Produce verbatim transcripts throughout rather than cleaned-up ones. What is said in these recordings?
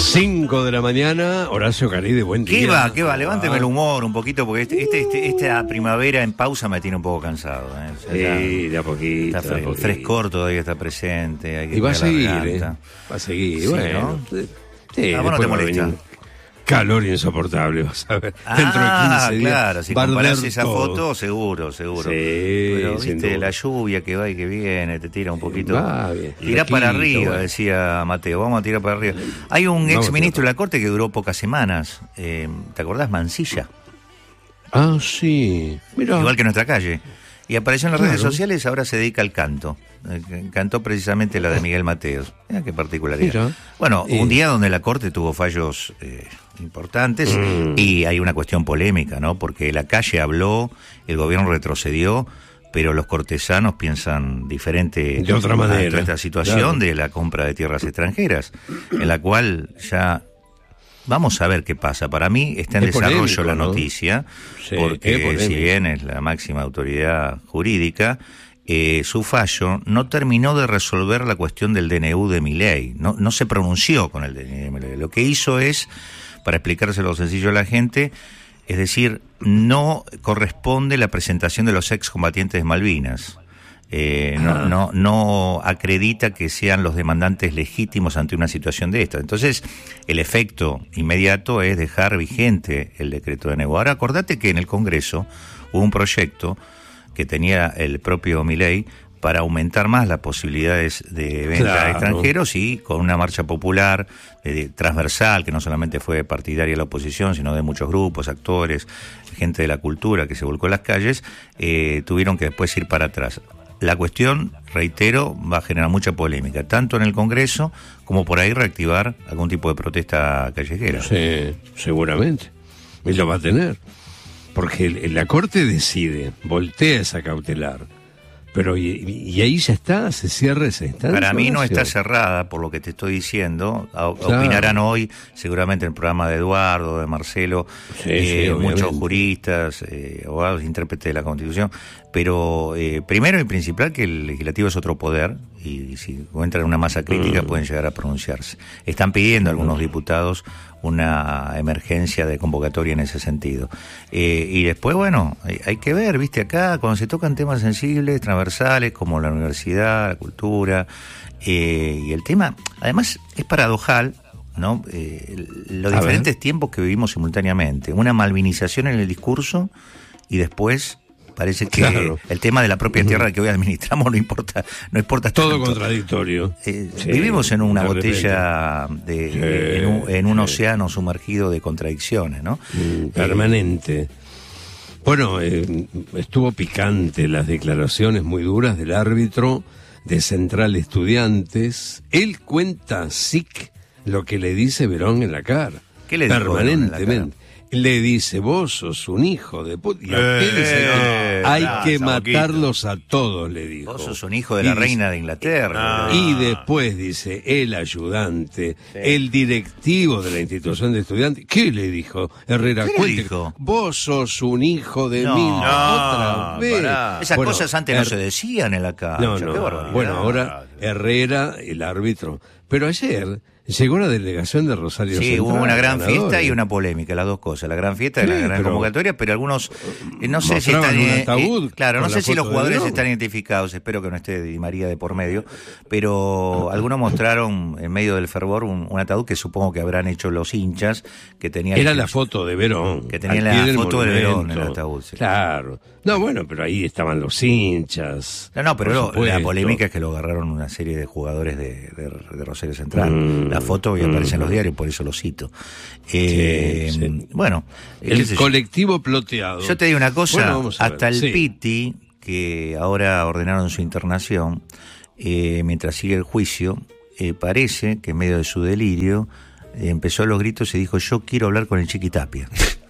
cinco de la mañana, Horacio Caride, buen día. ¿Qué va? ¿Qué va? Levánteme el humor un poquito, porque este, este, este, esta primavera en pausa me tiene un poco cansado. ¿eh? O sea, sí, de a poquito. Está fre- de a poquito. frescor todavía está presente. Hay que Y va a cuidar la seguir, ¿eh? garganta. Va a seguir, Sí, bueno. ¿no? Sí, A vos no te después va a molesta. venir calor insoportable, vas a ver. Ah, Dentro de quince días. claro, si va a comparás arder esa todo. foto, seguro, seguro. Sí, Pero, sin viste, duda. la lluvia que va y que viene, te tira un poquito. Va bien. Tira para Fresquito, arriba, bueno. decía Mateo, vamos a tirar para arriba. Hay un Vamos ex a ministro de tirar. la Corte que duró pocas semanas. Eh, ¿Te acordás? Mansilla. Ah, sí. Mira. Igual que nuestra calle. Y apareció en las Claro. redes sociales, ahora se dedica al canto. Eh, Cantó precisamente la de Miguel Mateos. Mira qué particularidad. Mira. Bueno, Eh. un día donde la Corte tuvo fallos eh, importantes Mm. y hay una cuestión polémica, ¿no? Porque la calle habló, el gobierno retrocedió, pero los cortesanos piensan diferente De otra manera, a toda esta situación claro. de la compra de tierras extranjeras, en la cual ya... Vamos a ver qué pasa. Para mí está en Es desarrollo polémico, la ¿no? noticia, Sí, es porque polémico. si bien es la máxima autoridad jurídica, eh, su fallo no terminó de resolver la cuestión del D N U de Milei. No, no se pronunció con el D N U de Milei. Lo que hizo es, para explicárselo sencillo a la gente, es decir, no corresponde la presentación de los excombatientes de Malvinas. Eh, no, Ah. no, no acredita que sean los demandantes legítimos ante una situación de esta. Entonces, el efecto inmediato es dejar vigente el decreto de D N U. Ahora, acordate que en el Congreso hubo un proyecto que tenía el propio Milei para aumentar más las posibilidades de venta Claro. a extranjeros y con una marcha popular eh, transversal, que no solamente fue partidaria de la oposición, sino de muchos grupos, actores, gente de la cultura que se volcó en las calles, eh, tuvieron que después ir para atrás. La cuestión, reitero, va a generar mucha polémica, tanto en el Congreso como por ahí reactivar algún tipo de protesta callejera. Sí, seguramente. Y lo va a tener. Porque el- la Corte decide, voltea esa cautelar. Pero y, y ahí ya está, se cierra esa instancia. Para mí no Horacio. está cerrada, por lo que te estoy diciendo. A- Claro. Opinarán hoy, seguramente en el programa de Eduardo, de Marcelo, Sí, eh, sí, obviamente. muchos juristas, eh, abogados, intérpretes de la Constitución. Pero eh, primero y principal que el legislativo es otro poder y si encuentran una masa crítica Mm. pueden llegar a pronunciarse. Están pidiendo algunos diputados una emergencia de convocatoria en ese sentido. Eh, y después, bueno, hay, hay que ver, viste, acá cuando se tocan temas sensibles, transversales, como la universidad, la cultura, eh, y el tema, además es paradojal, ¿no? Eh, los A diferentes tiempos que vivimos simultáneamente, una malvinización en el discurso y después parece que Claro. el tema de la propia tierra que hoy administramos no importa, no importa Todo tanto. contradictorio. Eh, Sí, vivimos en una de repente. botella, de, Sí, en un, en un sí. océano sumergido de contradicciones, ¿no? Mm, permanente. Bueno, eh, estuvo picante las declaraciones muy duras del árbitro de Central Estudiantes. Él cuenta S I C lo que le dice Verón en la cara. ¿Qué le dijo Verón en la Permanentemente. Le dice, vos sos un hijo de puta. Y a Eh, ustedes se- eh, hay gracias, que Boquita. matarlos a todos, le dijo. Vos sos un hijo de Y la dice- reina de Inglaterra. Y después dice el ayudante, el directivo de la institución de estudiantes. ¿Qué le dijo Herrera? ¿Qué le Cuente, dijo? Vos sos un hijo de No, mil. no, Otra vez. pará. Esas Bueno, cosas antes no Her- se decían en la cancha. No, Qué no. barbaridad. Bueno, ahora Herrera, el árbitro. Pero ayer llegó la delegación de Rosario Sí, Central, hubo una gran ganadores. fiesta y una polémica, las dos cosas. La gran fiesta y Sí, la gran pero- convocatoria, pero algunos, eh, no sé si Mostraban están... un eh, ataúd eh, claro, no con sé la si los foto de jugadores Verón. están identificados, espero que no esté Di María de por medio, pero algunos mostraron en medio del fervor un, un ataúd que supongo que habrán hecho los hinchas, que tenían... Era la foto de Verón. Que tenía al la pie del foto de Verón en el monumento. ataúd, sí. Claro. No, bueno, pero ahí estaban los hinchas. No, no, pero por lo- la supuesto. polémica es que lo agarraron una serie de jugadores de, de, de Rosario Central. Mm, la foto hoy aparece en los mm. diarios, por eso lo cito. Eh, Sí, sí. Bueno, qué El sé yo. colectivo ploteado. Yo te digo una cosa, Bueno, vamos a ver. hasta el Sí. Piti, que ahora ordenaron su internación, eh, mientras sigue el juicio, eh, parece que en medio de su delirio eh, empezó a los gritos y dijo, yo quiero hablar con el Chiquitapia.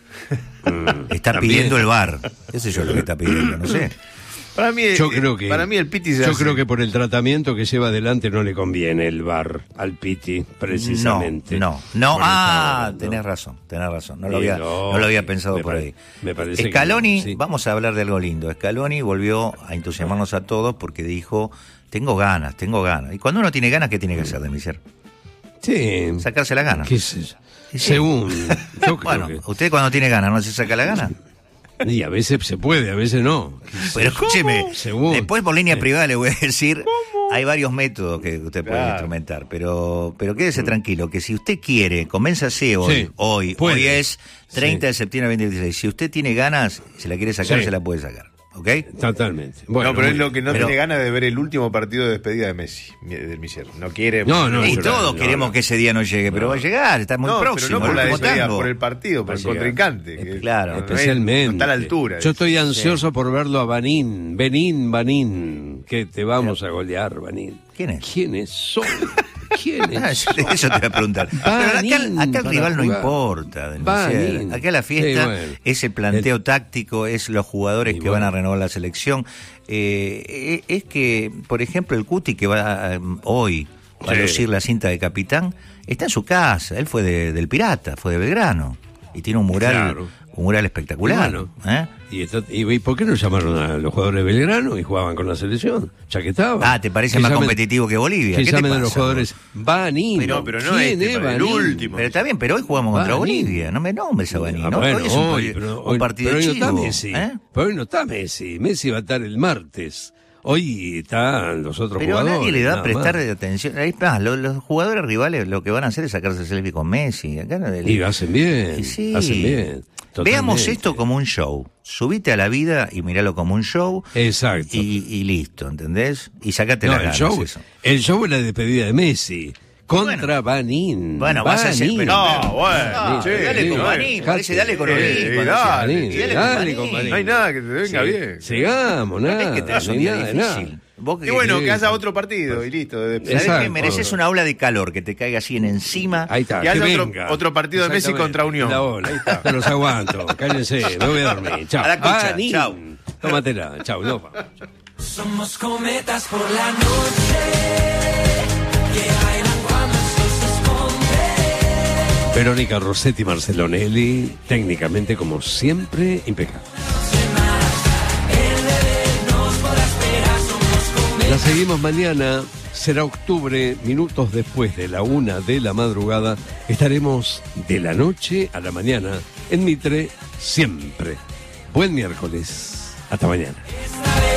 Mm, Está también. pidiendo el bar. Ese yo lo que está pidiendo, no sé. Para mí, Yo eh, creo que para mí el Piti se Yo hace- creo que por el tratamiento que lleva adelante no le conviene el bar al Piti, precisamente. No, no, no. Por el Ah, favor, ¿no? tenés razón, tenés razón. No lo Sí, había, no, no lo había pensado me por pare- ahí. me parece que Scaloni, no, sí. vamos a hablar de algo lindo. Scaloni volvió a entusiasmarnos a todos porque dijo, tengo ganas, tengo ganas. Y cuando uno tiene ganas, ¿qué tiene que hacer, Demiser? Sí. Sacarse la gana. ¿Qué sé yo? Sí. Según. Yo creo Bueno, que- usted cuando tiene ganas, ¿no se saca la gana? Y a veces se puede, a veces no. Pero escúcheme, Según. después por línea Sí. privada le voy a decir, hay varios métodos que usted puede Claro. instrumentar, pero pero quédese tranquilo, que si usted quiere, coménzase hoy, Sí, hoy, puede. hoy es treinta Sí. de septiembre de dos mil dieciséis, si usted tiene ganas, si la quiere sacar, Sí. se la puede sacar, ¿ok? Totalmente. Bueno, no, pero es muy lo que no Pero- tiene ganas de ver el último partido de despedida de Messi, del Miser. No quiere. No, no, y no, todos no, queremos no. que ese día no llegue, pero No. va a llegar, está muy no, próximo, pero no por la el último despedida, tango. por el partido, por Va a el llegar. contrincante. Eh, que claro. no es- Especialmente. No está a la altura. Yo estoy ansioso por verlo a Banín. Benín, Banín. Que te vamos a golear, Banín. ¿Quién es? ¿Quiénes son? ¿Quiénes Ah, son? eso te voy a preguntar. Pero acá, Banín acá el para rival no jugar. importa. Del Banín. Miser. Acá la fiesta Sí, bueno. es el planteo táctico, es los jugadores Y que bueno. van a renovar la selección. Eh, eh, es que, por ejemplo, el Cuti que va eh, hoy va a Sí. lucir la cinta de capitán, está en su casa. Él fue de- del Pirata, fue de Belgrano. Y tiene un mural, Claro. un mural espectacular. Y bueno, ¿eh? ¿Y, esto- y- y por qué no llamaron a los jugadores de Belgrano y jugaban con la selección? Ya que estaban. Ah, ¿te parece Que más llamen- competitivo que Bolivia? Que ¿Qué te llamen a pasa, los jugadores Banín. Pero- pero no ¿Quién este, es para el Banín? último. Pero está bien, pero hoy jugamos contra Banín. Bolivia. No me nombres a Banín. Ah, ¿no? bueno, hoy es un, hoy, un pero hoy- partido pero hoy no está chivo, Messi. ¿eh? Pero hoy no está Messi. Messi va a estar el martes. Hoy están los otros Pero jugadores. nadie le da a nada prestar más. atención. Ahí está, los, los jugadores rivales lo que van a hacer es sacarse selfie con Messi. Acá no- Y hacen bien. Y sí. Hacen bien. Veamos Totalmente. esto como un show. Subite a la vida y míralo como un show. Exacto. Y, y listo, ¿entendés? Y sacate No, la el ganas. show, eso. el show es la despedida de Messi. Contra Bueno. Banín. Bueno, vas a hacer- Banín. pero- No, bueno, Ah, che, dale con no, Banín, parece dale con Eh, Olín. eh, cuando dale, sea. Banín, Y dale dale con con Banín. No hay nada que te venga Sí, bien. Sigamos, No nada. es que tengas no un hay día nada, difícil. nada. Vos que Y bueno, Sí. que haya otro partido y listo. de- ¿Sabés Exacto. qué? Mereces una ola de calor que te caiga así en encima. Ahí está. Que haya otro- venga. otro partido de Messi Exactamente. contra Unión. La ola. Ahí está. No los aguanto. Cállense. Me voy a dormir. Chao. A la concha, Banín. chao. Tómatela. Chao. No, vamos. Chao. Somos cometas por la noche que bailan cuando el sol se esconde. Verónica Rossetti, Marcelonelli, técnicamente como siempre, impecable. El bebé nos podrá esperar. Somos cometas. La seguimos mañana, será octubre, minutos después de la una de la madrugada. Estaremos de la noche a la mañana en Mitre siempre. Buen miércoles. Hasta mañana.